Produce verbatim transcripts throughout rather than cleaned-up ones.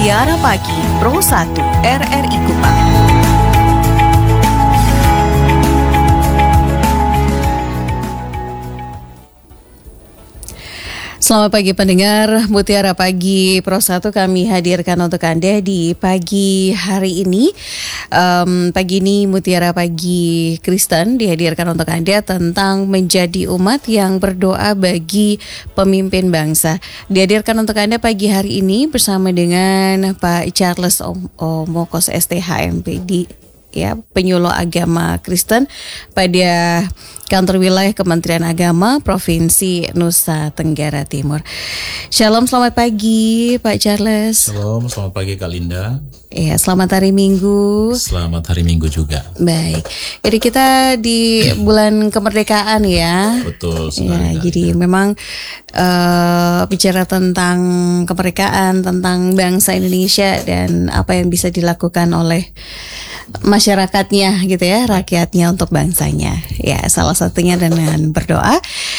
Mutiara Pagi Pro satu R R I Kupang. Selamat pagi pendengar Mutiara Pagi Pro satu, kami hadirkan untuk Anda di pagi hari ini. Um, pagi ini Mutiara Pagi Kristen dihadirkan untuk Anda tentang menjadi umat yang berdoa bagi pemimpin bangsa. Dihadirkan untuk Anda pagi hari ini bersama dengan Pak Charles Omokos S T H M P D, ya, penyuluh agama Kristen pada Kantor Wilayah Kementerian Agama Provinsi Nusa Tenggara Timur. Shalom, selamat pagi Pak Charles. Shalom, selamat pagi Kak Linda. Ya, selamat hari Minggu. Selamat hari Minggu juga. Baik, jadi kita di bulan kemerdekaan ya. Betul sekali. Ya, jadi memang uh, bicara tentang kemerdekaan, tentang bangsa Indonesia dan apa yang bisa dilakukan oleh masyarakatnya gitu ya, rakyatnya untuk bangsanya. Ya, salah satunya dengan berdoa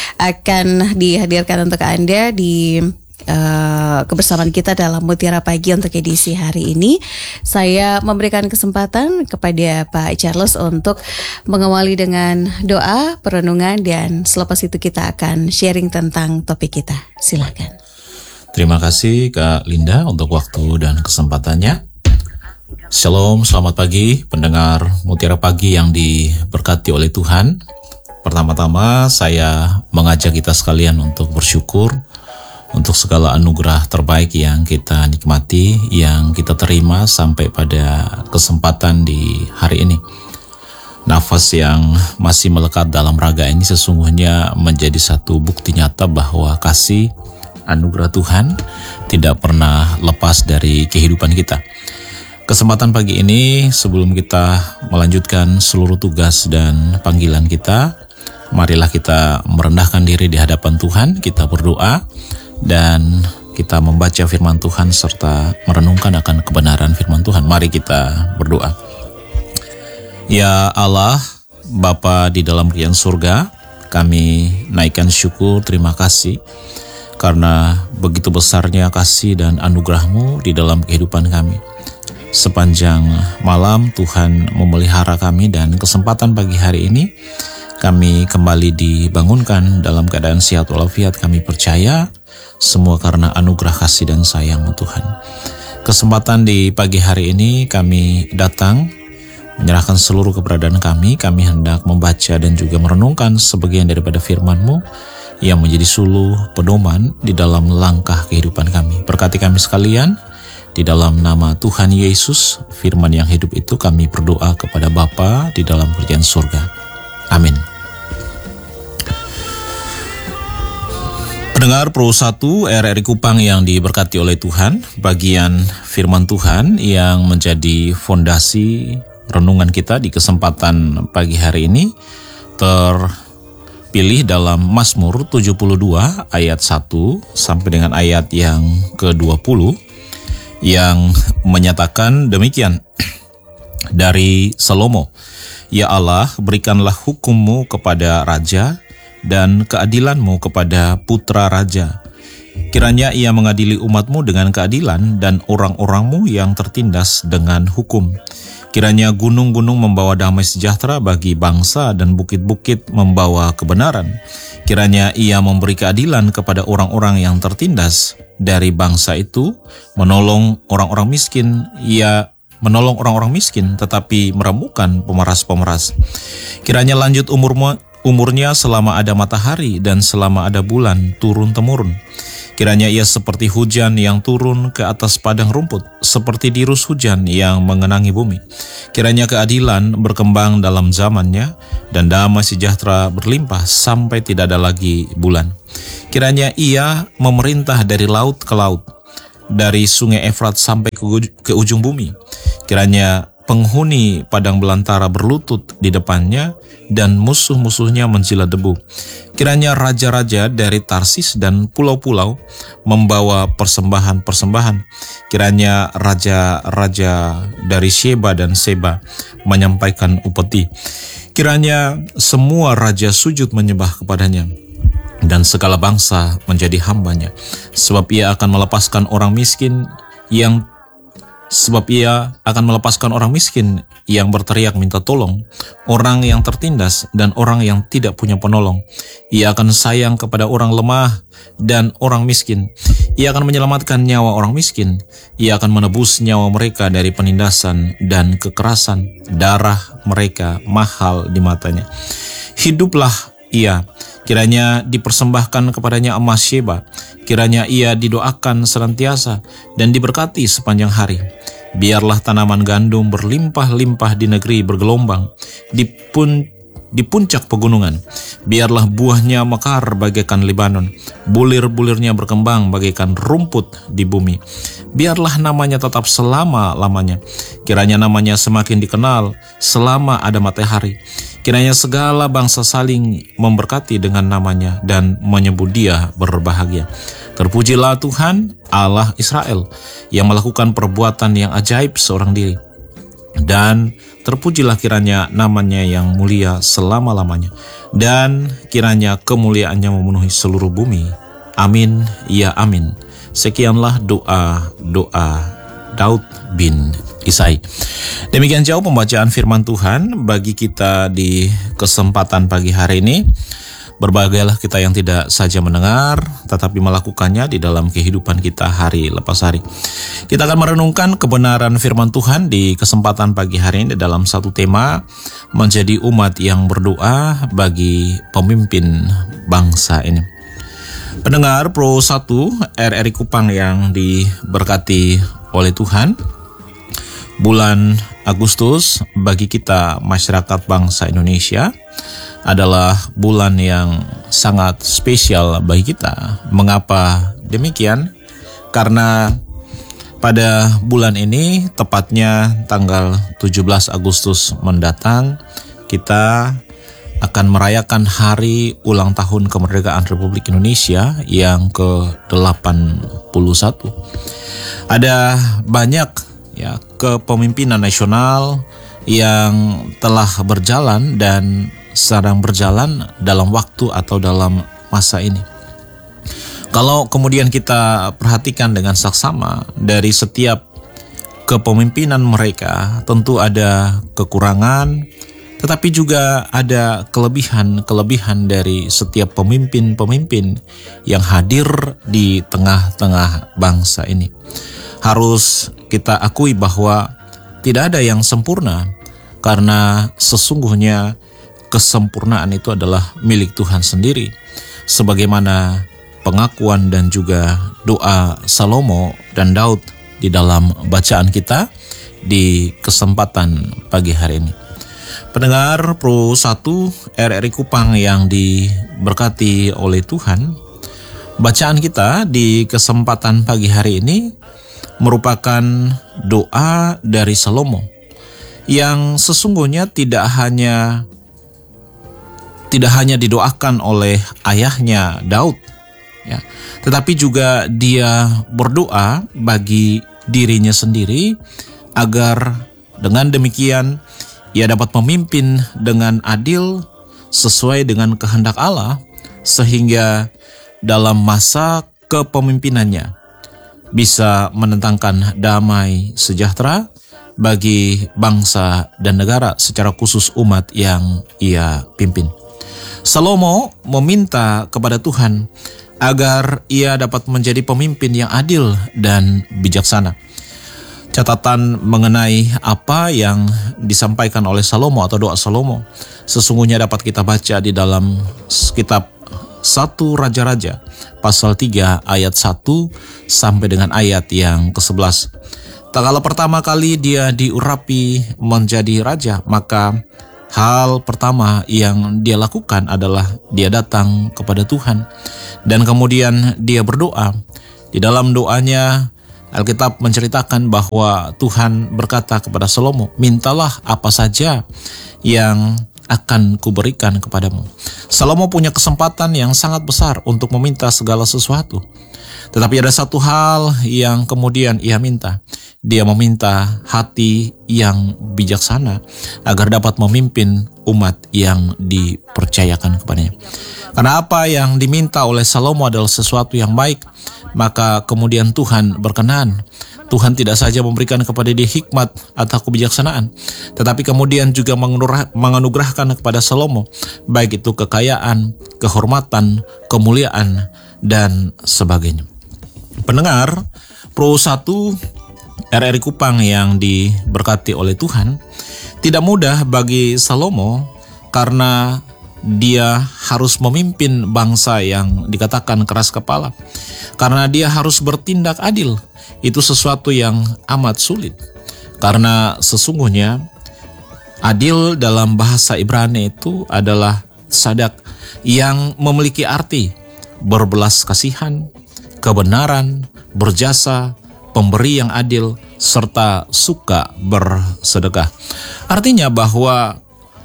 akan dihadirkan untuk Anda di uh, kebersamaan kita dalam Mutiara Pagi untuk edisi hari ini. Saya memberikan kesempatan kepada Pak Charles untuk mengawali dengan doa, perenungan, dan selepas itu kita akan sharing tentang topik kita. Silakan. Terima kasih Kak Linda untuk waktu dan kesempatannya. Shalom, selamat pagi pendengar Mutiara Pagi yang diberkati oleh Tuhan. Pertama-tama saya mengajak kita sekalian untuk bersyukur untuk segala anugerah terbaik yang kita nikmati, yang kita terima sampai pada kesempatan di hari ini. Nafas yang masih melekat dalam raga ini sesungguhnya menjadi satu bukti nyata bahwa kasih anugerah Tuhan tidak pernah lepas dari kehidupan kita. Kesempatan pagi ini, sebelum kita melanjutkan seluruh tugas dan panggilan kita, marilah kita merendahkan diri di hadapan Tuhan, kita berdoa, dan kita membaca firman Tuhan serta merenungkan akan kebenaran firman Tuhan. Mari kita berdoa. Ya Allah, Bapa di dalam kerajaan surga, kami naikkan syukur, terima kasih, karena begitu besarnya kasih dan anugerah-Mu di dalam kehidupan kami. Sepanjang malam Tuhan memelihara kami, dan kesempatan pagi hari ini kami kembali dibangunkan dalam keadaan sehat walafiat. Kami percaya semua karena anugerah kasih dan sayang-Mu Tuhan. Kesempatan di pagi hari ini kami datang menyerahkan seluruh keberadaan kami. Kami hendak membaca dan juga merenungkan sebagian daripada firman-Mu yang menjadi suluh pedoman di dalam langkah kehidupan kami. Berkati kami sekalian. Di dalam nama Tuhan Yesus, firman yang hidup itu, kami berdoa kepada Bapa di dalam kerajaan surga. Amin. Pendengar Pro satu R R I Kupang yang diberkati oleh Tuhan, bagian firman Tuhan yang menjadi fondasi renungan kita di kesempatan pagi hari ini terpilih dalam Mazmur tujuh puluh dua ayat satu sampai dengan ayat yang ke dua puluh. Yang menyatakan demikian dari Salomo. Ya Allah, berikanlah hukum-Mu kepada raja dan keadilan-Mu kepada putra raja. Kiranya ia mengadili umat-Mu dengan keadilan dan orang-orang-Mu yang tertindas dengan hukum. Kiranya gunung-gunung membawa damai sejahtera bagi bangsa dan bukit-bukit membawa kebenaran. Kiranya ia memberi keadilan kepada orang-orang yang tertindas dari bangsa itu, menolong orang-orang miskin, ia menolong orang-orang miskin tetapi meremukkan pemeras-pemeras. Kiranya lanjut umurmu, umurnya selama ada matahari dan selama ada bulan turun-temurun. Kiranya ia seperti hujan yang turun ke atas padang rumput, seperti dirus hujan yang mengenangi bumi. Kiranya keadilan berkembang dalam zamannya, dan damai sejahtera berlimpah sampai tidak ada lagi bulan. Kiranya ia memerintah dari laut ke laut, dari sungai Efrat sampai ke, ke ujung bumi. Kiranya penghuni padang belantara berlutut di depannya, dan musuh-musuhnya menjilat debu. Kiranya raja-raja dari Tarsis dan pulau-pulau membawa persembahan-persembahan. Kiranya raja-raja dari Sheba dan Seba menyampaikan upeti. Kiranya semua raja sujud menyembah kepadanya, dan segala bangsa menjadi hambanya. Sebab ia akan melepaskan orang miskin yang Sebab ia akan melepaskan orang miskin yang berteriak minta tolong, orang yang tertindas dan orang yang tidak punya penolong. Ia akan sayang kepada orang lemah dan orang miskin. Ia akan menyelamatkan nyawa orang miskin. Ia akan menebus nyawa mereka dari penindasan dan kekerasan. Darah mereka mahal di matanya. Hiduplah ia, kiranya dipersembahkan kepadanya emas Sheba, kiranya ia didoakan senantiasa dan diberkati sepanjang hari. Biarlah tanaman gandum berlimpah-limpah di negeri bergelombang, di, pun, di puncak pegunungan. Biarlah buahnya mekar bagaikan Libanon, bulir-bulirnya berkembang bagaikan rumput di bumi. Biarlah namanya tetap selama-lamanya, kiranya namanya semakin dikenal selama ada matahari. Kiranya segala bangsa saling memberkati dengan namanya dan menyebut dia berbahagia. Terpujilah Tuhan Allah Israel yang melakukan perbuatan yang ajaib seorang diri. Dan terpujilah kiranya namanya yang mulia selama-lamanya. Dan kiranya kemuliaannya memenuhi seluruh bumi. Amin, ya amin. Sekianlah doa-doa Daud bin Isai. Demikian jauh pembacaan firman Tuhan bagi kita di kesempatan pagi hari ini. Berbagailah kita yang tidak saja mendengar, tetapi melakukannya di dalam kehidupan kita hari lepas hari. Kita akan merenungkan kebenaran firman Tuhan di kesempatan pagi hari ini dalam satu tema, menjadi umat yang berdoa bagi pemimpin bangsa ini. Pendengar Pro satu R R I Kupang yang diberkati oleh Tuhan, bulan Agustus bagi kita masyarakat bangsa Indonesia adalah bulan yang sangat spesial bagi kita. Mengapa demikian? Karena pada bulan ini, tepatnya tanggal tujuh belas Agustus mendatang, kita akan merayakan hari ulang tahun kemerdekaan Republik Indonesia yang ke delapan puluh satu. Ada banyak ya kepemimpinan nasional yang telah berjalan dan sedang berjalan dalam waktu atau dalam masa ini. Kalau kemudian kita perhatikan dengan saksama dari setiap kepemimpinan mereka, tentu ada kekurangan, tetapi juga ada kelebihan-kelebihan dari setiap pemimpin-pemimpin yang hadir di tengah-tengah bangsa ini. Harus kita akui bahwa tidak ada yang sempurna, karena sesungguhnya kesempurnaan itu adalah milik Tuhan sendiri. Sebagaimana pengakuan dan juga doa Salomo dan Daud di dalam bacaan kita di kesempatan pagi hari ini. Pendengar Pro satu R R I Kupang yang diberkati oleh Tuhan, bacaan kita di kesempatan pagi hari ini merupakan doa dari Salomo yang sesungguhnya tidak hanya tidak hanya didoakan oleh ayahnya Daud, ya, tetapi juga dia berdoa bagi dirinya sendiri agar dengan demikian ia dapat memimpin dengan adil sesuai dengan kehendak Allah, sehingga dalam masa kepemimpinannya bisa mendatangkan damai sejahtera bagi bangsa dan negara, secara khusus umat yang ia pimpin. Salomo meminta kepada Tuhan agar ia dapat menjadi pemimpin yang adil dan bijaksana. Catatan mengenai apa yang disampaikan oleh Salomo atau doa Salomo sesungguhnya dapat kita baca di dalam kitab satu Raja-Raja pasal tiga ayat satu sampai dengan ayat yang kesebelas. Tatkala pertama kali dia diurapi menjadi raja, maka hal pertama yang dia lakukan adalah dia datang kepada Tuhan dan kemudian dia berdoa. Di dalam doanya Alkitab menceritakan bahwa Tuhan berkata kepada Salomo, "Mintalah apa saja yang akan kuberikan kepadamu." Salomo punya kesempatan yang sangat besar untuk meminta segala sesuatu. Tetapi ada satu hal yang kemudian ia minta. Dia meminta hati yang bijaksana agar dapat memimpin umat yang dipercayakan kepadanya. Karena apa yang diminta oleh Salomo adalah sesuatu yang baik, maka kemudian Tuhan berkenan. Tuhan tidak saja memberikan kepada dia hikmat atau kebijaksanaan, tetapi kemudian juga menganugerahkan kepada Salomo, baik itu kekayaan, kehormatan, kemuliaan, dan sebagainya. Pendengar, Pro satu R R I Kupang yang diberkati oleh Tuhan, tidak mudah bagi Salomo karena dia harus memimpin bangsa yang dikatakan keras kepala. Karena dia harus bertindak adil. Itu sesuatu yang amat sulit. Karena sesungguhnya adil dalam bahasa Ibrani itu adalah sadak yang memiliki arti berbelas kasihan, kebenaran, berjasa, pemberi yang adil, serta suka bersedekah. Artinya bahwa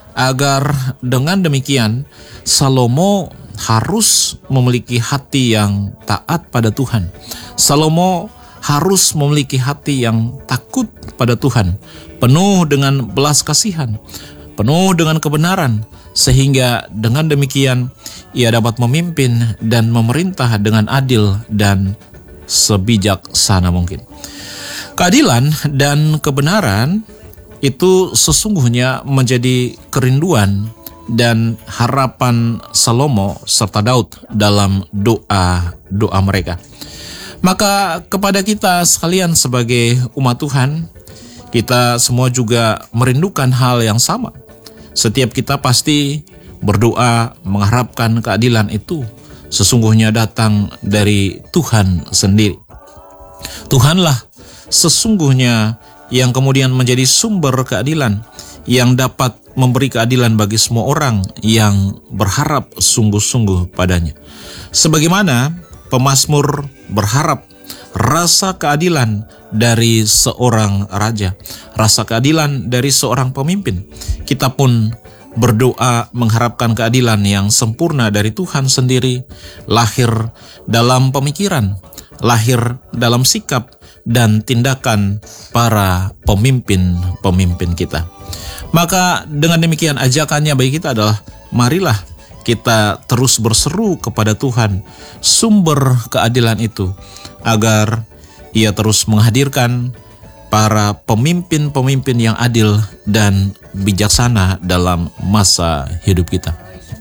agar dengan demikian Salomo harus memiliki hati yang taat pada Tuhan. Salomo harus memiliki hati yang takut pada Tuhan, penuh dengan belas kasihan, penuh dengan kebenaran, sehingga dengan demikian ia dapat memimpin dan memerintah dengan adil dan sebijaksana mungkin. Keadilan dan kebenaran itu sesungguhnya menjadi kerinduan dan harapan Salomo serta Daud dalam doa-doa mereka. Maka kepada kita sekalian sebagai umat Tuhan, kita semua juga merindukan hal yang sama. Setiap kita pasti berdoa mengharapkan keadilan itu sesungguhnya datang dari Tuhan sendiri. Tuhanlah sesungguhnya yang kemudian menjadi sumber keadilan, yang dapat memberi keadilan bagi semua orang yang berharap sungguh-sungguh padanya. Sebagaimana pemazmur berharap rasa keadilan dari seorang raja, rasa keadilan dari seorang pemimpin, kita pun berdoa mengharapkan keadilan yang sempurna dari Tuhan sendiri, lahir dalam pemikiran, lahir dalam sikap dan tindakan para pemimpin-pemimpin kita. Maka dengan demikian ajakannya bagi kita adalah marilah kita terus berseru kepada Tuhan, sumber keadilan itu, agar Ia terus menghadirkan para pemimpin-pemimpin yang adil dan bijaksana dalam masa hidup kita.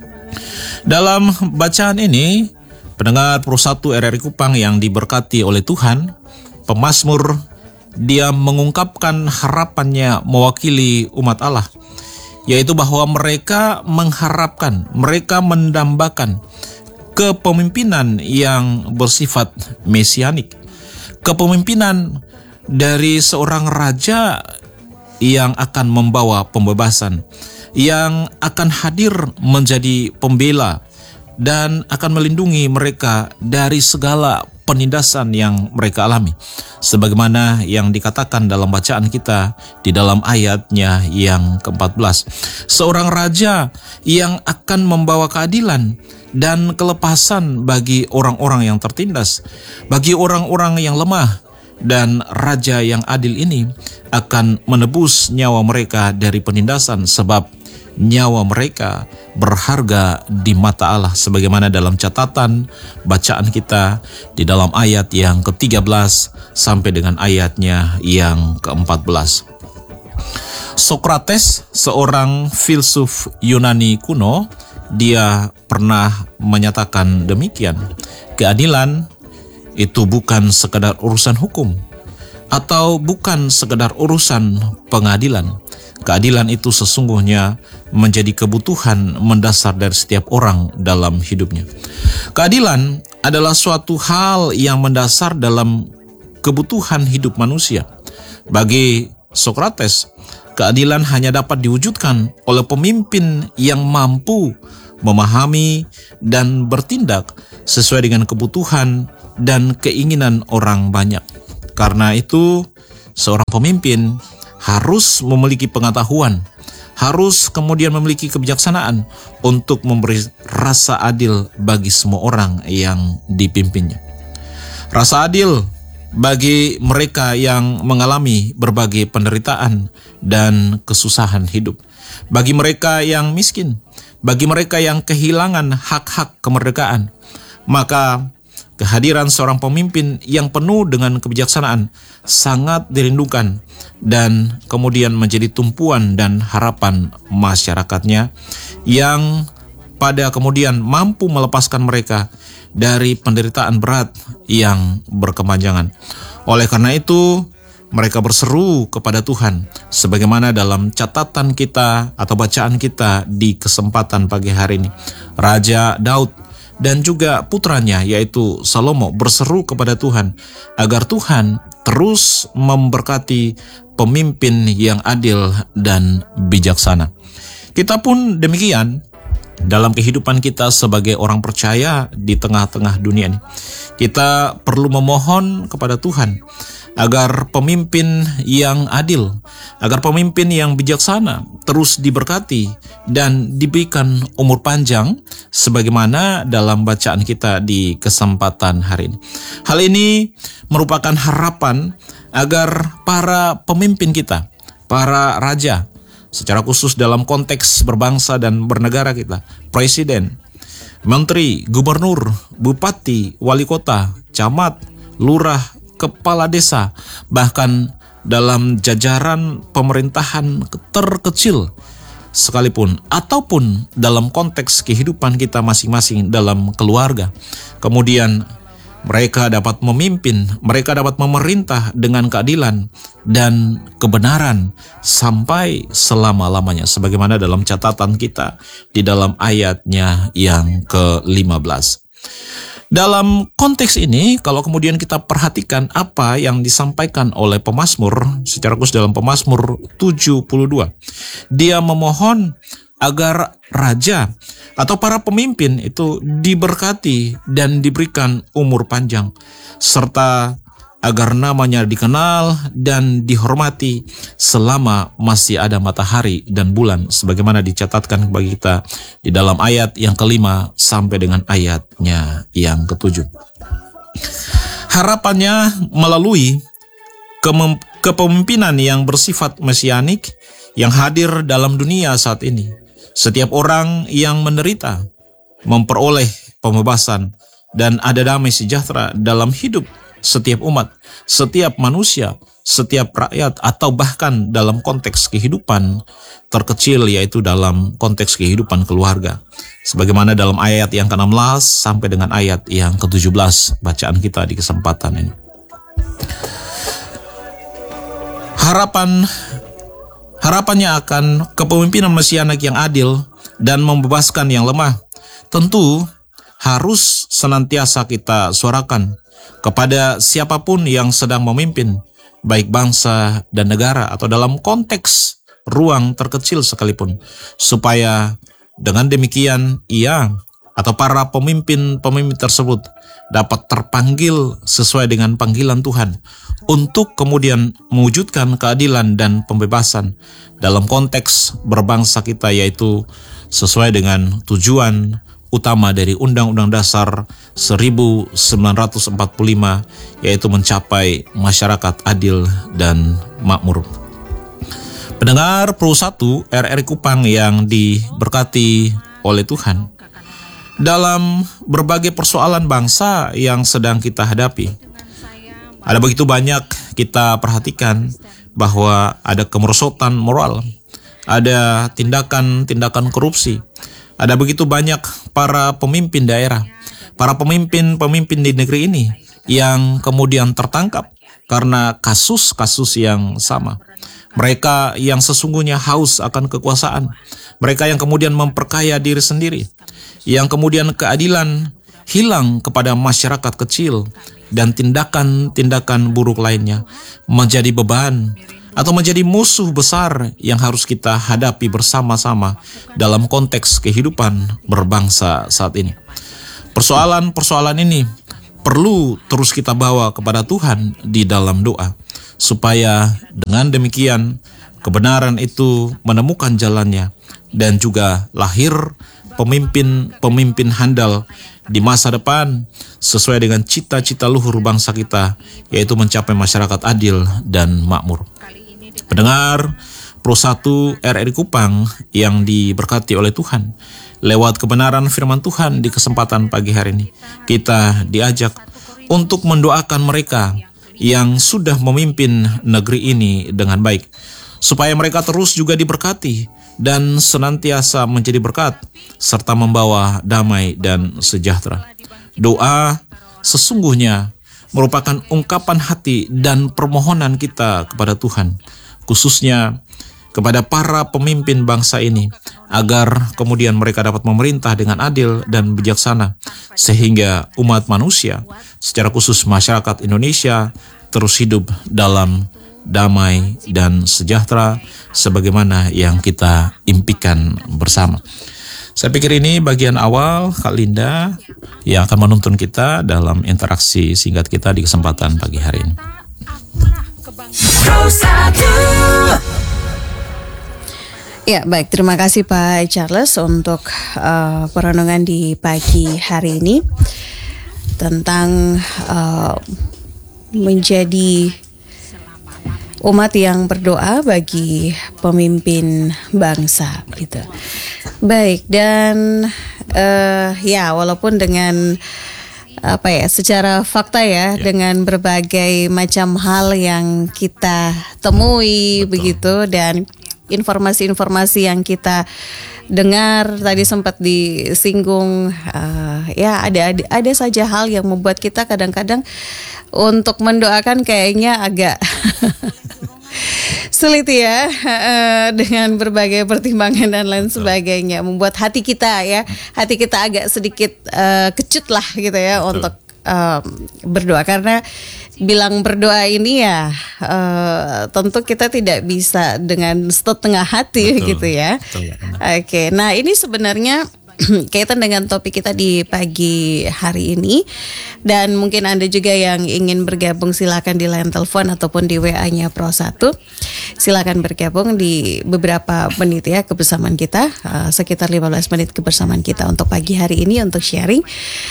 Dalam bacaan ini, pendengar Pro satu R R I Kupang yang diberkati oleh Tuhan, pemazmur dia mengungkapkan harapannya mewakili umat Allah, yaitu bahwa mereka mengharapkan, mereka mendambakan kepemimpinan yang bersifat mesianik, kepemimpinan dari seorang raja yang akan membawa pembebasan, yang akan hadir menjadi pembela dan akan melindungi mereka dari segala penindasan yang mereka alami. Sebagaimana yang dikatakan dalam bacaan kita di dalam ayatnya yang keempat belas. Seorang raja yang akan membawa keadilan dan kelepasan bagi orang-orang yang tertindas, bagi orang-orang yang lemah, dan raja yang adil ini akan menebus nyawa mereka dari penindasan, sebab nyawa mereka berharga di mata Allah, sebagaimana dalam catatan bacaan kita di dalam ayat yang ke tiga belas sampai dengan ayatnya yang ke empat belas. Sokrates, seorang filsuf Yunani kuno, dia pernah menyatakan demikian: keadilan itu bukan sekedar urusan hukum atau bukan sekedar urusan pengadilan. Keadilan itu sesungguhnya menjadi kebutuhan mendasar dari setiap orang dalam hidupnya. Keadilan adalah suatu hal yang mendasar dalam kebutuhan hidup manusia. Bagi Sokrates, keadilan hanya dapat diwujudkan oleh pemimpin yang mampu memahami dan bertindak sesuai dengan kebutuhan dan keinginan orang banyak. Karena itu, seorang pemimpin harus memiliki pengetahuan, harus kemudian memiliki kebijaksanaan untuk memberi rasa adil bagi semua orang yang dipimpinnya. Rasa adil bagi mereka yang mengalami berbagai penderitaan dan kesusahan hidup, bagi mereka yang miskin, bagi mereka yang kehilangan hak-hak kemerdekaan. Maka kehadiran seorang pemimpin yang penuh dengan kebijaksanaan sangat dirindukan dan kemudian menjadi tumpuan dan harapan masyarakatnya yang pada kemudian mampu melepaskan mereka dari penderitaan berat yang berkepanjangan. Oleh karena itu, mereka berseru kepada Tuhan sebagaimana dalam catatan kita atau bacaan kita di kesempatan pagi hari ini. Raja Daud dan juga putranya yaitu Salomo berseru kepada Tuhan agar Tuhan terus memberkati pemimpin yang adil dan bijaksana. Kita pun demikian dalam kehidupan kita sebagai orang percaya di tengah-tengah dunia ini. Kita perlu memohon kepada Tuhan agar pemimpin yang adil, agar pemimpin yang bijaksana terus diberkati dan diberikan umur panjang sebagaimana dalam bacaan kita di kesempatan hari ini. Hal ini merupakan harapan agar para pemimpin kita, para raja, secara khusus dalam konteks berbangsa dan bernegara kita, presiden, menteri, gubernur, bupati, wali kota, camat, lurah, kepala desa, bahkan dalam jajaran pemerintahan terkecil sekalipun, ataupun dalam konteks kehidupan kita masing-masing dalam keluarga. Kemudian mereka dapat memimpin, mereka dapat memerintah dengan keadilan dan kebenaran sampai selama-lamanya, sebagaimana dalam catatan kita di dalam ayatnya yang ke lima belas. Dalam konteks ini, kalau kemudian kita perhatikan apa yang disampaikan oleh pemazmur, secara khusus dalam pemazmur tujuh puluh dua, dia memohon agar raja atau para pemimpin itu diberkati dan diberikan umur panjang, serta agar namanya dikenal dan dihormati selama masih ada matahari dan bulan, sebagaimana dicatatkan bagi kita di dalam ayat yang kelima sampai dengan ayatnya yang ketujuh. Harapannya melalui kemem- kepemimpinan yang bersifat mesianik yang hadir dalam dunia saat ini. Setiap orang yang menderita memperoleh pembebasan dan ada damai sejahtera dalam hidup setiap umat, setiap manusia, setiap rakyat, atau bahkan dalam konteks kehidupan terkecil, yaitu dalam konteks kehidupan keluarga. Sebagaimana dalam ayat yang ke enam belas sampai dengan ayat yang ke tujuh belas bacaan kita di kesempatan ini. Harapan harapannya akan kepemimpinan mesianik yang adil dan membebaskan yang lemah tentu harus senantiasa kita suarakan kepada siapapun yang sedang memimpin, baik bangsa dan negara atau dalam konteks ruang terkecil sekalipun, supaya dengan demikian ia atau para pemimpin-pemimpin tersebut dapat terpanggil sesuai dengan panggilan Tuhan untuk kemudian mewujudkan keadilan dan pembebasan dalam konteks berbangsa kita, yaitu sesuai dengan tujuan utama dari Undang-Undang Dasar seribu sembilan ratus empat puluh lima, yaitu mencapai masyarakat adil dan makmur. Pendengar Pro satu R R I Kupang yang diberkati oleh Tuhan, dalam berbagai persoalan bangsa yang sedang kita hadapi, ada begitu banyak kita perhatikan bahwa ada kemerosotan moral, ada tindakan-tindakan korupsi. Ada begitu banyak para pemimpin daerah, para pemimpin-pemimpin di negeri ini yang kemudian tertangkap karena kasus-kasus yang sama. Mereka yang sesungguhnya haus akan kekuasaan, mereka yang kemudian memperkaya diri sendiri, yang kemudian keadilan hilang kepada masyarakat kecil, dan tindakan-tindakan buruk lainnya menjadi beban atau menjadi musuh besar yang harus kita hadapi bersama-sama dalam konteks kehidupan berbangsa saat ini. Persoalan-persoalan ini perlu terus kita bawa kepada Tuhan di dalam doa, supaya dengan demikian kebenaran itu menemukan jalannya dan juga lahir pemimpin-pemimpin handal di masa depan sesuai dengan cita-cita luhur bangsa kita, yaitu mencapai masyarakat adil dan makmur. Pendengar Pro satu R R I Kupang yang diberkati oleh Tuhan, lewat kebenaran firman Tuhan di kesempatan pagi hari ini, kita diajak untuk mendoakan mereka yang sudah memimpin negeri ini dengan baik, supaya mereka terus juga diberkati dan senantiasa menjadi berkat, serta membawa damai dan sejahtera. Doa sesungguhnya merupakan ungkapan hati dan permohonan kita kepada Tuhan, khususnya kepada para pemimpin bangsa ini, agar kemudian mereka dapat memerintah dengan adil dan bijaksana, sehingga umat manusia, secara khusus masyarakat Indonesia, terus hidup dalam damai dan sejahtera sebagaimana yang kita impikan bersama. Saya pikir ini bagian awal Kak Linda yang akan menuntun kita dalam interaksi singkat kita di kesempatan pagi hari ini. Ya, baik. Terima kasih Pak Charles untuk uh, perenungan di pagi hari ini tentang uh, menjadi umat yang berdoa bagi pemimpin bangsa, gitu. Baik, dan uh, ya walaupun dengan apa ya, secara fakta ya, ya, dengan berbagai macam hal yang kita temui. Betul. Begitu, dan informasi-informasi yang kita dengar tadi sempat disinggung, uh, ya ada, ada ada saja hal yang membuat kita kadang-kadang untuk mendoakan kayaknya agak sulit ya, uh, dengan berbagai pertimbangan dan lain sebagainya, membuat hati kita ya hati kita agak sedikit uh, kecut lah gitu ya. Betul. Untuk uh, berdoa, karena bilang berdoa ini ya uh, tentu kita tidak bisa dengan setengah hati. Betul. Gitu ya. Betul, ya. Oke, nah ini sebenarnya kaitan dengan topik kita di pagi hari ini, dan mungkin Anda juga yang ingin bergabung silakan di line telepon ataupun di W A-nya Pro satu. Silakan bergabung di beberapa menit ya kebersamaan kita, uh, sekitar lima belas menit kebersamaan kita untuk pagi hari ini untuk sharing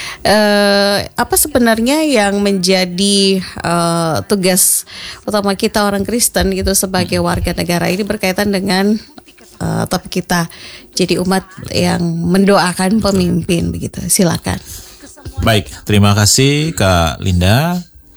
uh, apa sebenarnya yang menjadi uh, tugas utama kita orang Kristen gitu sebagai warga negara ini berkaitan dengan Uh, topik kita jadi umat yang mendoakan pemimpin. Begitu, silakan. Baik, terima kasih Kak Linda.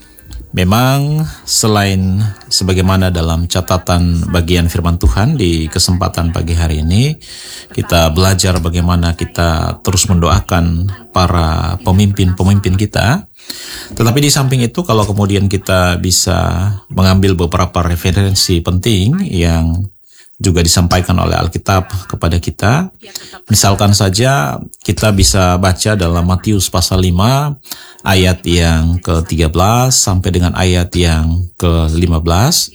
Memang selain sebagaimana dalam catatan bagian firman Tuhan di kesempatan pagi hari ini, kita belajar bagaimana kita terus mendoakan para pemimpin-pemimpin kita. Tetapi di samping itu, kalau kemudian kita bisa mengambil beberapa referensi penting yang juga disampaikan oleh Alkitab kepada kita. Misalkan saja kita bisa baca dalam Matius pasal lima ayat yang ke tiga belas sampai dengan ayat yang ke lima belas.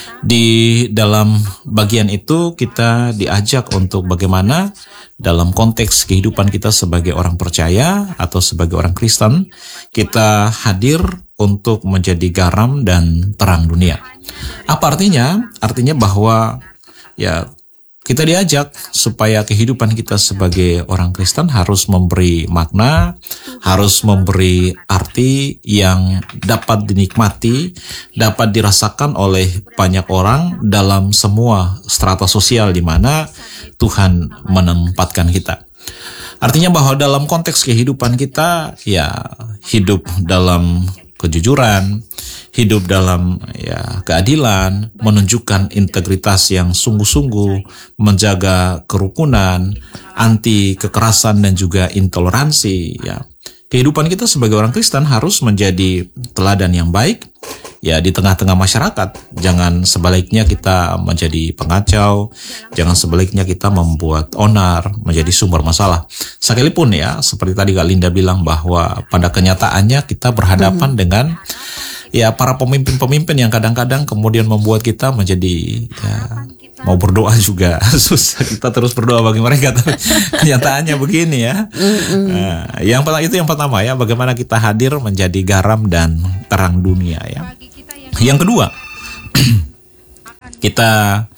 Di dalam bagian itu kita diajak untuk bagaimana dalam konteks kehidupan kita sebagai orang percaya atau sebagai orang Kristen, kita hadir untuk menjadi garam dan terang dunia. Apa artinya? Artinya bahwa ya, kita diajak supaya kehidupan kita sebagai orang Kristen harus memberi makna, harus memberi arti yang dapat dinikmati, dapat dirasakan oleh banyak orang dalam semua strata sosial di mana Tuhan menempatkan kita. Artinya bahwa dalam konteks kehidupan kita, ya hidup dalam kejujuran, hidup dalam ya keadilan, menunjukkan integritas yang sungguh-sungguh, menjaga kerukunan, anti kekerasan dan juga intoleransi. Ya, kehidupan kita sebagai orang Kristen harus menjadi teladan yang baik ya di tengah-tengah masyarakat. Jangan sebaliknya kita menjadi pengacau, jangan sebaliknya kita membuat onar, menjadi sumber masalah. Sekalipun ya, seperti tadi Kak Linda bilang bahwa pada kenyataannya kita berhadapan hmm. dengan ya para pemimpin-pemimpin yang kadang-kadang kemudian membuat kita menjadi ya, mau berdoa juga susah. Kita terus berdoa bagi mereka, tapi kenyataannya begini ya. Nah, yang pertama itu yang pertama ya, bagaimana kita hadir menjadi garam dan terang dunia ya. Yang kedua, kita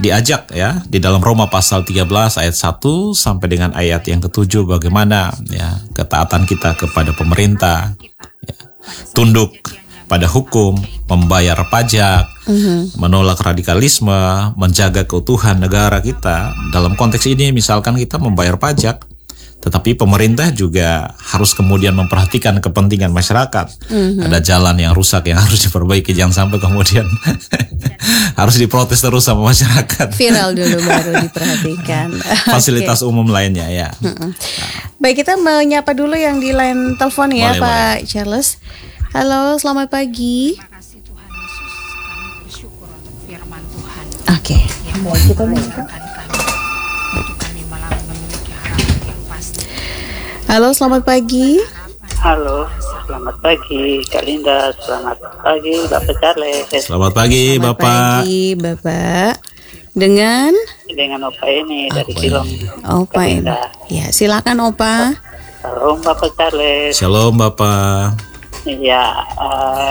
diajak ya di dalam Roma pasal tiga belas ayat satu sampai dengan ayat yang ketujuh, bagaimana ya ketaatan kita kepada pemerintah, ya, tunduk pada hukum, membayar pajak, mm-hmm. menolak radikalisme, menjaga keutuhan negara kita. Dalam konteks ini misalkan kita membayar pajak, tetapi pemerintah juga harus kemudian memperhatikan kepentingan masyarakat. Mm-hmm. Ada jalan yang rusak yang harus diperbaiki, jangan sampai kemudian harus diprotes terus sama masyarakat. Viral dulu baru diperhatikan. Fasilitas okay. umum lainnya ya. Mm-hmm. Nah. Baik, kita menyapa dulu yang di line telepon ya, boleh, Pak boleh. Charles. Halo, selamat pagi. Terima kasih Tuhan Yesus, kami bersyukur untuk firman Tuhan. Oke. Okay. Yang kita mengingatkan kami untuk kami malah memiliki harapan yang pasti. Halo, selamat pagi. Halo, selamat pagi Kak Linda, selamat pagi Bapak Charles. Selamat pagi selamat Bapak. Selamat pagi Bapak. Dengan? Dengan Opa ini dari Silom. Opa ini. Ya, silakan Opa. Shalom Bapak Charles. Shalom Bapak. Iya, uh,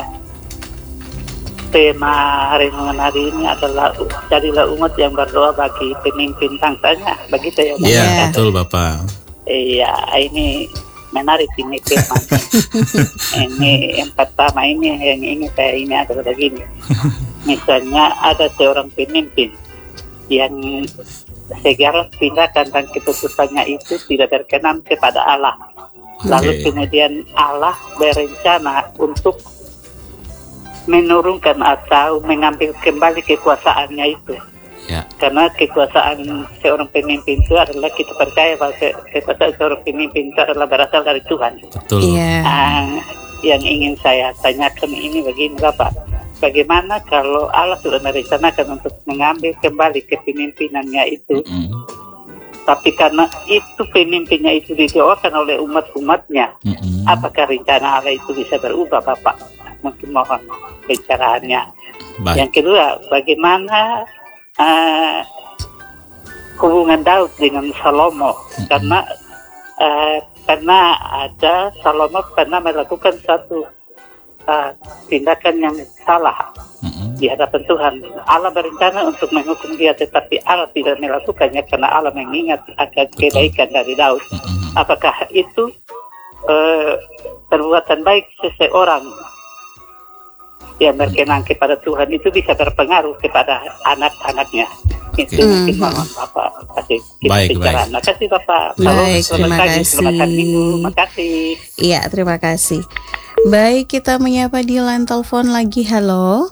tema renungan hari ini adalah jadilah umat yang berdoa bagi pemimpin bangsanya, begitu ya? Iya, yeah, betul Bapak. Iya, ini menarik ini tema. Ini yang pertama ini yang ingin saya ini adalah begini. Misalnya ada seorang pemimpin yang segala tindakan dan keputusannya itu tidak berkenan kepada Allah. Lalu okay. kemudian Allah berencana untuk menurunkan atau mengambil kembali kekuasaannya itu. Yeah. Karena kekuasaan seorang pemimpin itu adalah kita percaya bahwa kekuasaan seorang pemimpin itu adalah berasal dari Tuhan. Betul. Yeah. Uh, yang ingin saya tanyakan ini begini Bapak, bagaimana kalau Allah sudah merencanakan untuk mengambil kembali kepemimpinannya itu? Mm-hmm. Tapi karena itu pemimpinnya itu didoakan oleh umat-umatnya, mm-hmm. apakah rencana Allah itu bisa berubah, Bapak? Mungkin mohon pencerahannya. Baik. Yang kedua, bagaimana uh, hubungan Daud dengan Salomo? Mm-hmm. Karena uh, karena ada Salomo pernah melakukan satu uh, tindakan yang salah. Mm-hmm. Di hadapan Tuhan. Allah berencana untuk menghukum dia, tetapi Allah tidak melakukannya karena Allah mengingat akan kebaikan dari Daud. Mm-hmm. Apakah itu uh, perbuatan baik seseorang yang berkenan kepada Tuhan itu bisa berpengaruh kepada anak-anaknya? Itu mm-hmm. mungkin mohon Bapak kasih baik, bicara. baik. Terima kasih Bapak. Baik, Selamat terima pagi, kasih. selamat minggu. Terima kasih. Iya, terima kasih. Baik, kita menyapa di line telepon lagi. Halo.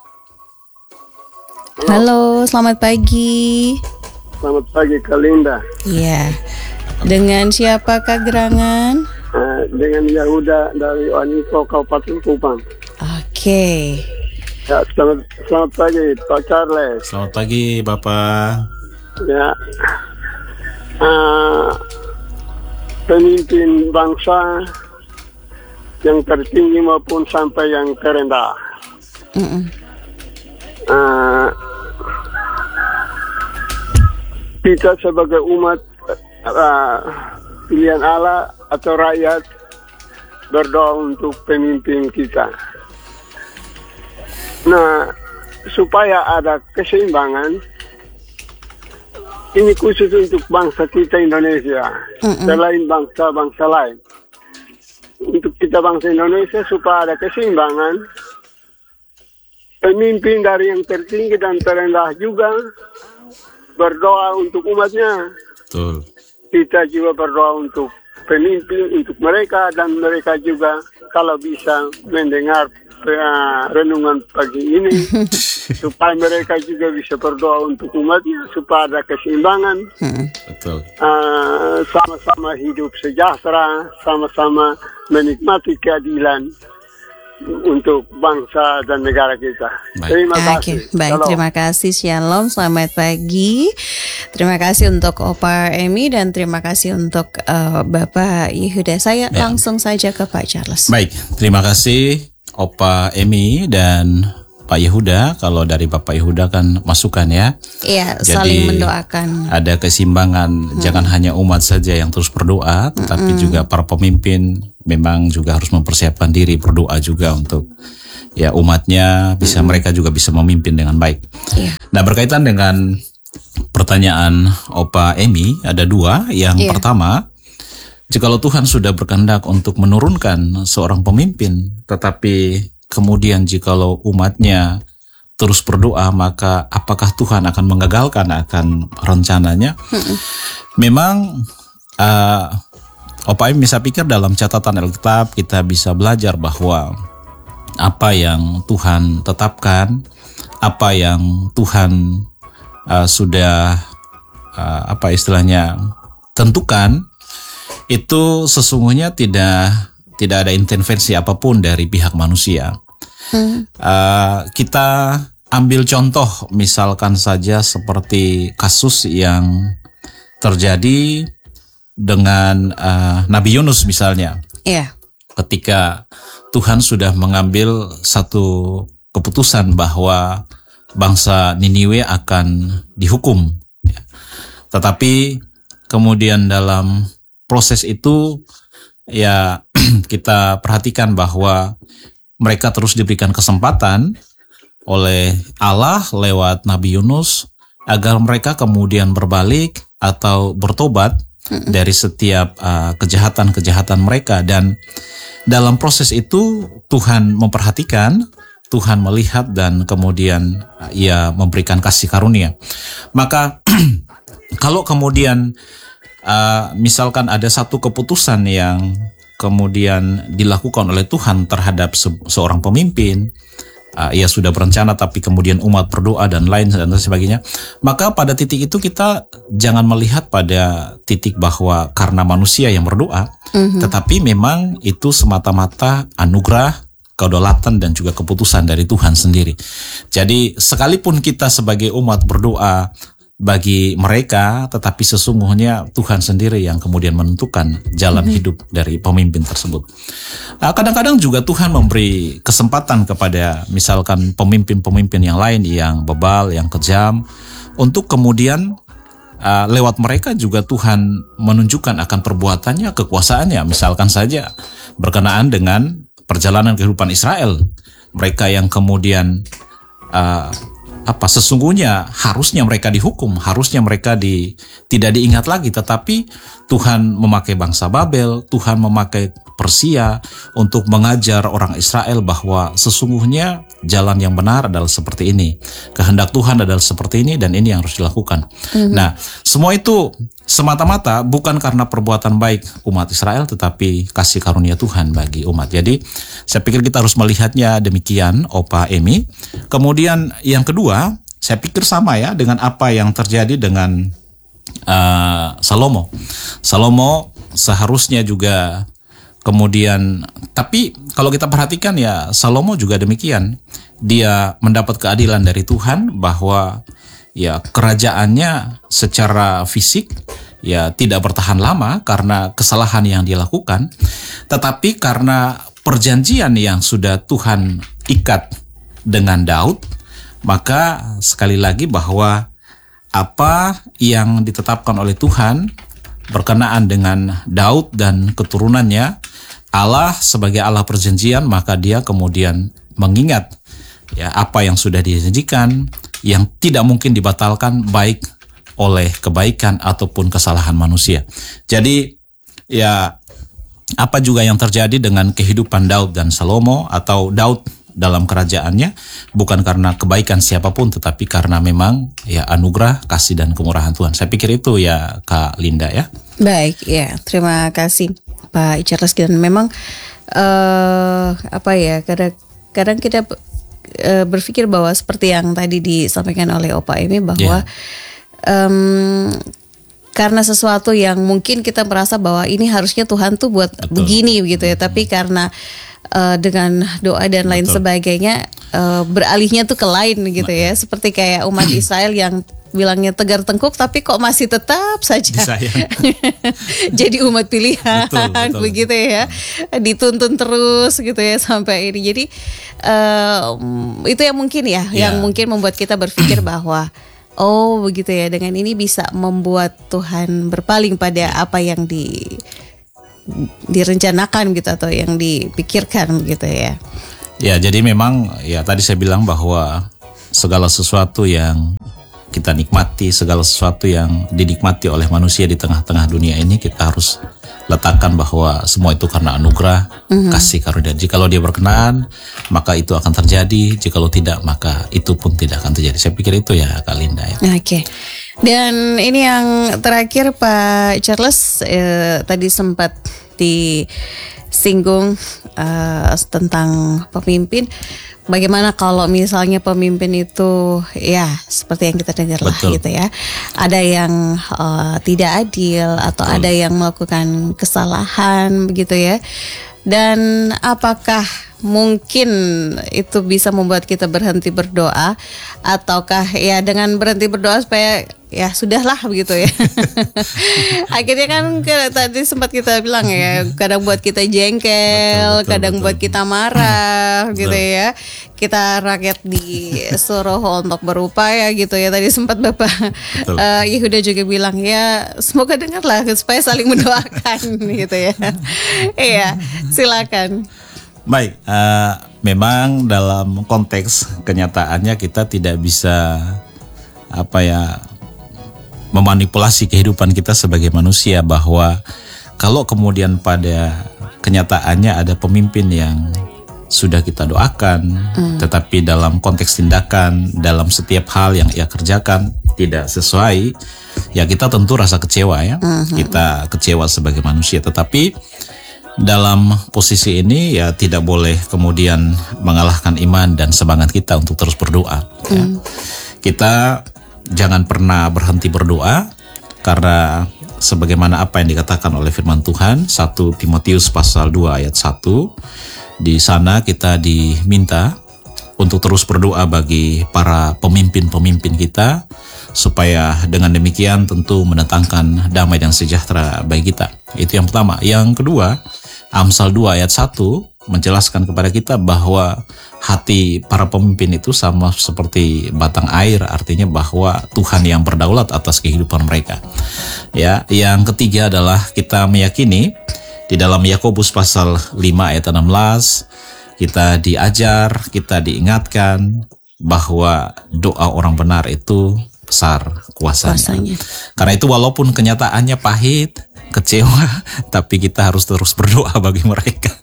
Halo, selamat pagi. Selamat pagi Kak Linda. Iya. Dengan siapa Kak Gerangan? Uh, dengan Yahuda dari Waniko, Kabupaten Kupang. Oke. Okay. Ya, selamat, selamat pagi Pak Charles. Selamat pagi Bapak. Ya. Uh, pemimpin bangsa yang tertinggi maupun sampai yang terendah. Mm-mm. Uh, kita sebagai umat uh, pilihan Allah atau rakyat berdoa untuk pemimpin kita. Nah, supaya ada keseimbangan, ini khusus untuk bangsa kita Indonesia, Mm-mm. selain bangsa-bangsa lain. Untuk kita bangsa Indonesia supaya ada keseimbangan, pemimpin dari yang tertinggi dan terendah juga berdoa untuk umatnya. Betul. Kita juga berdoa untuk pemimpin, untuk mereka, dan mereka juga kalau bisa mendengar uh, renungan pagi ini supaya mereka juga bisa berdoa untuk umatnya supaya ada keseimbangan. Hmm. Betul. Uh, sama-sama hidup sejahtera, sama-sama menikmati keadilan untuk bangsa dan negara kita. Baik. Terima Oke, kasih. baik, Shalom. terima kasih. Shalom, selamat pagi. Terima kasih untuk Opa Emi dan terima kasih untuk uh, Bapak Yehuda. Saya ya. langsung saja ke Pak Charles. Baik, terima kasih Opa Emi dan Pak Yehuda. Kalau dari Bapak Yehuda kan masukan ya. Iya, Jadi, saling mendoakan. Ada keseimbangan, hmm. jangan hanya umat saja yang terus berdoa, tetapi hmm. juga para pemimpin memang juga harus mempersiapkan diri berdoa juga untuk ya umatnya bisa hmm. mereka juga bisa memimpin dengan baik. Iya. Nah, berkaitan dengan pertanyaan Opa Emi ada dua. Yang Iya. pertama, jikalau Tuhan sudah berkehendak untuk menurunkan seorang pemimpin, tetapi kemudian jikalau umatnya terus berdoa, maka apakah Tuhan akan menggagalkan akan rencananya? Hmm. Memang uh, Opa Emi, saya pikir dalam catatan Alkitab kita bisa belajar bahwa apa yang Tuhan tetapkan, apa yang Tuhan uh, sudah uh, apa istilahnya tentukan, itu sesungguhnya tidak tidak ada intervensi apapun dari pihak manusia. Hmm. Uh, kita ambil contoh misalkan saja seperti kasus yang terjadi dengan uh, Nabi Yunus misalnya. Iya. Ketika Tuhan sudah mengambil satu keputusan bahwa bangsa Niniwe akan dihukum. Tetapi kemudian dalam proses itu ya kita perhatikan bahwa mereka terus diberikan kesempatan oleh Allah lewat Nabi Yunus agar mereka kemudian berbalik atau bertobat dari setiap uh, kejahatan-kejahatan mereka. Dan dalam proses itu Tuhan memperhatikan, Tuhan melihat, dan kemudian uh, Ia memberikan kasih karunia. Maka kalau kemudian uh, misalkan ada satu keputusan yang kemudian dilakukan oleh Tuhan terhadap se- seorang pemimpin, Uh, ia sudah berencana tapi kemudian umat berdoa dan lain dan sebagainya, maka pada titik itu kita jangan melihat pada titik bahwa karena manusia yang berdoa, mm-hmm. tetapi memang itu semata-mata anugerah, kedaulatan dan juga keputusan dari Tuhan sendiri. Jadi sekalipun kita sebagai umat berdoa bagi mereka, tetapi sesungguhnya Tuhan sendiri yang kemudian menentukan jalan mm-hmm. hidup dari pemimpin tersebut. Nah, kadang-kadang juga Tuhan memberi kesempatan kepada misalkan pemimpin-pemimpin yang lain yang bebal, yang kejam, untuk kemudian uh, lewat mereka juga Tuhan menunjukkan akan perbuatannya, kekuasaannya. Misalkan saja berkenaan dengan perjalanan kehidupan Israel, mereka yang kemudian uh, apa sesungguhnya harusnya mereka dihukum, harusnya mereka di, tidak diingat lagi, tetapi Tuhan memakai bangsa Babel, Tuhan memakai Persia untuk mengajar orang Israel bahwa sesungguhnya jalan yang benar adalah seperti ini, kehendak Tuhan adalah seperti ini, dan ini yang harus dilakukan. Mm-hmm. Nah, semua itu semata-mata bukan karena perbuatan baik umat Israel, tetapi kasih karunia Tuhan bagi umat. Jadi saya pikir kita harus melihatnya demikian, Opa Emi. Kemudian yang kedua, saya pikir sama ya dengan apa yang terjadi dengan uh, Salomo. Salomo seharusnya juga kemudian, tapi kalau kita perhatikan ya Salomo juga demikian. Dia mendapat keadilan dari Tuhan bahwa ya kerajaannya secara fisik ya tidak bertahan lama karena kesalahan yang dia lakukan, tetapi karena perjanjian yang sudah Tuhan ikat dengan Daud, maka sekali lagi bahwa apa yang ditetapkan oleh Tuhan berkenaan dengan Daud dan keturunannya, Allah sebagai Allah perjanjian, maka dia kemudian mengingat ya apa yang sudah dijanjikan, yang tidak mungkin dibatalkan baik oleh kebaikan ataupun kesalahan manusia. Jadi ya apa juga yang terjadi dengan kehidupan Daud dan Salomo, atau Daud dalam kerajaannya, bukan karena kebaikan siapapun, tetapi karena memang ya anugerah, kasih dan kemurahan Tuhan. Saya pikir itu ya Kak Linda ya. Baik, ya, terima kasih Pak Charles. Dan memang uh, apa ya, kadang-kadang kita uh, berpikir bahwa seperti yang tadi disampaikan oleh Opa Emi bahwa yeah. um, karena sesuatu yang mungkin kita merasa bahwa ini harusnya Tuhan tuh buat Betul. begini gitu ya, tapi karena uh, dengan doa dan lain Betul. sebagainya uh, beralihnya tuh ke lain gitu ya, seperti kayak umat Israel yang bilangnya tegar tengkuk tapi kok masih tetap saja jadi umat pilihan. Betul, betul. Begitu ya, dituntun terus gitu ya sampai ini. Jadi uh, itu yang mungkin ya, yeah. yang mungkin membuat kita berpikir bahwa oh begitu ya, dengan ini bisa membuat Tuhan berpaling pada apa yang di direncanakan gitu atau yang dipikirkan gitu ya. Ya, jadi memang ya tadi saya bilang bahwa segala sesuatu yang kita nikmati segala sesuatu yang dinikmati oleh manusia di tengah-tengah dunia ini, kita harus letakkan bahwa semua itu karena anugerah, mm-hmm. kasih karunia. Jikalau dia berkenan, maka itu akan terjadi. Jikalau tidak, maka itu pun tidak akan terjadi. Saya pikir itu ya Kak Linda ya. Oke. Okay. Dan ini yang terakhir Pak Charles, eh, tadi sempat disinggung eh, tentang pemimpin. Bagaimana kalau misalnya pemimpin itu ya seperti yang kita dengar lah gitu ya, ada yang uh, tidak adil atau Betul. ada yang melakukan kesalahan begitu ya, dan apakah mungkin itu bisa membuat kita berhenti berdoa, ataukah ya dengan berhenti berdoa supaya ya sudahlah begitu ya. Akhirnya kan tadi sempat kita bilang ya, kadang buat kita jengkel, betul, betul, kadang betul. buat kita marah gitu ya. Kita rakyat disuruh untuk berupaya gitu ya. Tadi sempat Bapak uh, Yehuda juga bilang ya, semoga dengarlah supaya saling mendoakan gitu ya. Iya, silakan. Baik, uh, memang dalam konteks kenyataannya kita tidak bisa apa ya memanipulasi kehidupan kita sebagai manusia, bahwa kalau kemudian pada kenyataannya ada pemimpin yang sudah kita doakan, hmm. tetapi dalam konteks tindakan, dalam setiap hal yang ia kerjakan tidak sesuai, ya kita tentu rasa kecewa ya, hmm. kita kecewa sebagai manusia. Tetapi dalam posisi ini ya tidak boleh kemudian mengalahkan iman dan semangat kita untuk terus berdoa. Hmm. Ya. Kita jangan pernah berhenti berdoa, karena sebagaimana apa yang dikatakan oleh firman Tuhan satu Timotius pasal dua ayat satu, di sana kita diminta untuk terus berdoa bagi para pemimpin-pemimpin kita, supaya dengan demikian tentu mendatangkan damai dan sejahtera bagi kita. Itu yang pertama. Yang kedua, Amsal dua ayat satu menjelaskan kepada kita bahwa hati para pemimpin itu sama seperti batang air, artinya bahwa Tuhan yang berdaulat atas kehidupan mereka. Ya, yang ketiga adalah kita meyakini di dalam Yakobus pasal lima ayat enam belas kita diajar, kita diingatkan bahwa doa orang benar itu besar kuasanya. kuasanya. Karena itu walaupun kenyataannya pahit, kecewa, tapi kita harus terus berdoa bagi mereka.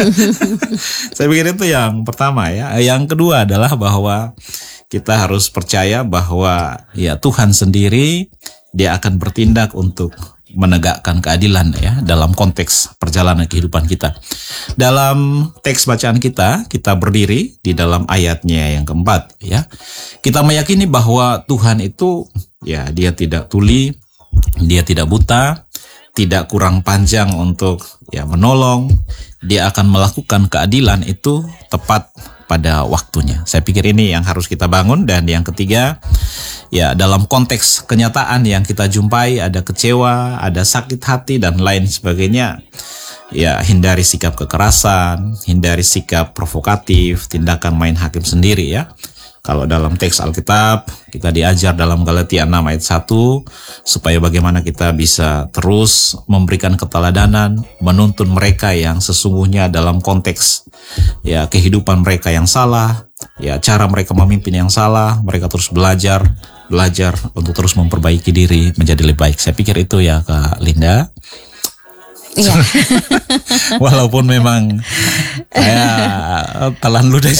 Saya pikir itu yang pertama ya. Yang kedua adalah bahwa kita harus percaya bahwa ya Tuhan sendiri dia akan bertindak untuk menegakkan keadilan ya dalam konteks perjalanan kehidupan kita. Dalam teks bacaan kita, kita berdiri di dalam ayatnya yang keempat ya. Kita meyakini bahwa Tuhan itu ya dia tidak tuli, dia tidak buta, tidak kurang panjang untuk ya menolong. Dia akan melakukan keadilan itu tepat pada waktunya. Saya pikir ini yang harus kita bangun. Dan yang ketiga, ya dalam konteks kenyataan yang kita jumpai, ada kecewa, ada sakit hati dan lain sebagainya, ya hindari sikap kekerasan, hindari sikap provokatif, tindakan main hakim sendiri ya. Kalau dalam teks Alkitab, kita diajar dalam Galatia enam ayat satu, supaya bagaimana kita bisa terus memberikan keteladanan, menuntun mereka yang sesungguhnya dalam konteks ya kehidupan mereka yang salah, ya cara mereka memimpin yang salah, mereka terus belajar, belajar untuk terus memperbaiki diri menjadi lebih baik. Saya pikir itu ya Kak Linda. Iya. Walaupun memang saya telan ludah.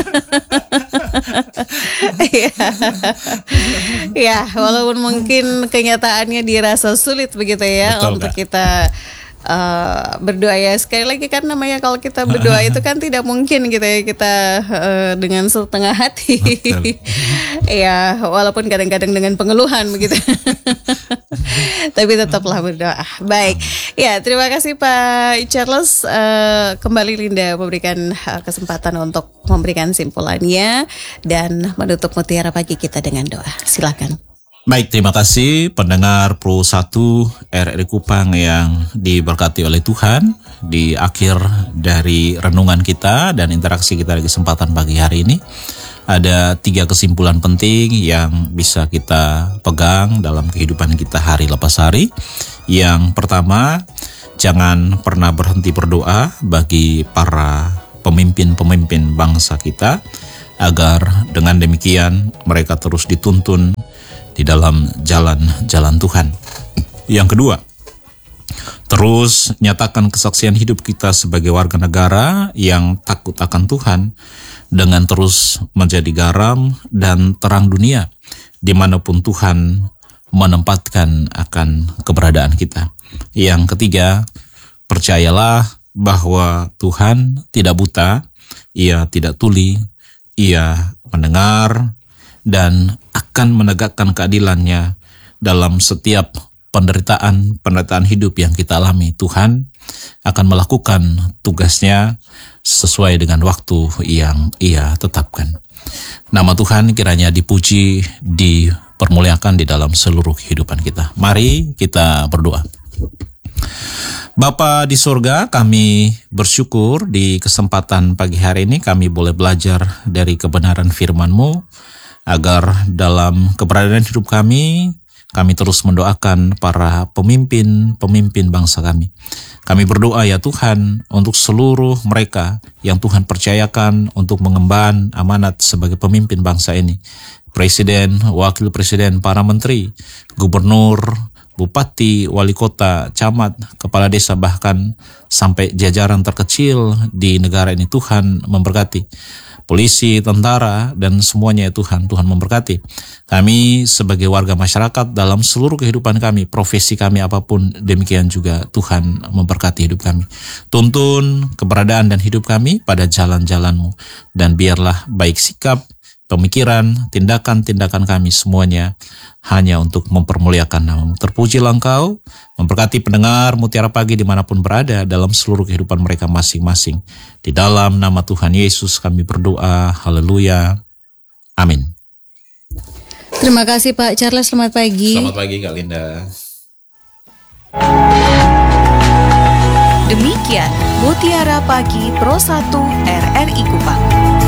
Iya. Ya, walaupun mungkin kenyataannya dirasa sulit begitu ya. Betul, untuk Kak. kita Uh, berdoa ya, sekali lagi kan namanya kalau kita berdoa itu kan tidak mungkin gitu ya kita uh, dengan setengah hati. Ya, walaupun kadang-kadang dengan pengeluhan begitu. Tapi tetaplah berdoa. Baik. Ya, terima kasih Pak Charles. Uh, kembali Linda memberikan uh, kesempatan untuk memberikan simpulannya dan menutup Mutiara Pagi kita dengan doa. Silakan. Baik, terima kasih pendengar Pro satu R R I Kupang yang diberkati oleh Tuhan. Di akhir dari renungan kita dan interaksi kita di kesempatan pagi hari ini, ada tiga kesimpulan penting yang bisa kita pegang dalam kehidupan kita hari lepas hari. Yang pertama, jangan pernah berhenti berdoa bagi para pemimpin-pemimpin bangsa kita, agar dengan demikian mereka terus dituntun di dalam jalan-jalan Tuhan. Yang kedua, terus nyatakan kesaksian hidup kita sebagai warga negara yang takut akan Tuhan dengan terus menjadi garam dan terang dunia dimanapun Tuhan menempatkan akan keberadaan kita. Yang ketiga, percayalah bahwa Tuhan tidak buta, Ia tidak tuli, Ia mendengar dan akan menegakkan keadilannya dalam setiap penderitaan-penderitaan hidup yang kita alami. Tuhan akan melakukan tugasnya sesuai dengan waktu yang Ia tetapkan. Nama Tuhan kiranya dipuji, dipermuliakan di dalam seluruh kehidupan kita. Mari kita berdoa. Bapa di surga, kami bersyukur di kesempatan pagi hari ini kami boleh belajar dari kebenaran firman-Mu, agar dalam keberadaan hidup kami, kami terus mendoakan para pemimpin-pemimpin bangsa kami. Kami berdoa ya Tuhan untuk seluruh mereka yang Tuhan percayakan untuk mengemban amanat sebagai pemimpin bangsa ini. Presiden, wakil presiden, para menteri, gubernur, bupati, wali kota, camat, kepala desa, bahkan sampai jajaran terkecil di negara ini. Tuhan memberkati. Polisi, tentara, dan semuanya ya Tuhan, Tuhan memberkati. Kami sebagai warga masyarakat dalam seluruh kehidupan kami, profesi kami apapun, demikian juga Tuhan memberkati hidup kami. Tuntun keberadaan dan hidup kami pada jalan-jalan-Mu, dan biarlah baik sikap, pemikiran, tindakan-tindakan kami semuanya hanya untuk mempermuliakan nama-Mu. Terpujilah Engkau, memberkati pendengar Mutiara Pagi dimanapun berada dalam seluruh kehidupan mereka masing-masing. Di dalam nama Tuhan Yesus kami berdoa, haleluya, amin. Terima kasih Pak Charles, selamat pagi. Selamat pagi Kak Linda. Demikian Mutiara Pagi Pro satu R R I Kupang.